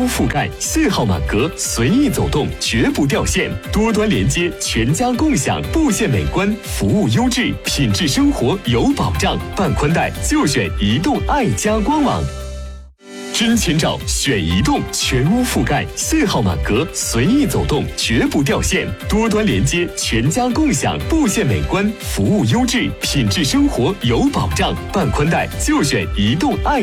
屋覆盖，信号满格，随意走动，绝不掉线。多端连接，全家共享，布线美观，服务优质，品质生活有保障。办宽带就选移动爱家官网。真千兆选移动，全屋覆盖，信号满格，随意走动，绝不掉线。多端连接，全家共享，布线美观，服务优质，品质生活有保障。办宽带就选移动爱